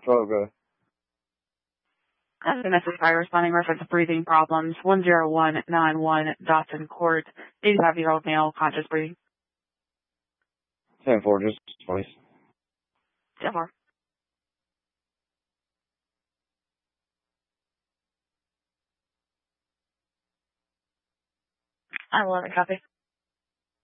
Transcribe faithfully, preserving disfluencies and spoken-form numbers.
twelve, go. As a message by responding reference to breathing problems, one zero one nine one Dotson Court, eighty-five-year-old male, conscious breathing. ten four, just twice. ten four. I love it, copy.